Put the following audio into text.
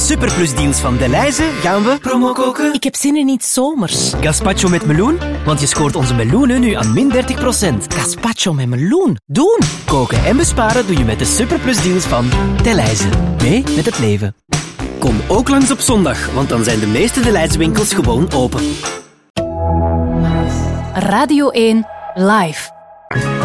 superplusdeals van Delhaize gaan we promo koken. Ik heb zin in iets zomers. Gazpacho met meloen, want je scoort onze meloenen nu aan min 30%. Gazpacho met meloen. Doen! Koken en besparen doe je met de superplusdeals van Delhaize. Mee met het leven. Kom ook langs op zondag, want dan zijn de meeste Delhaize winkels gewoon open. Radio 1 Live.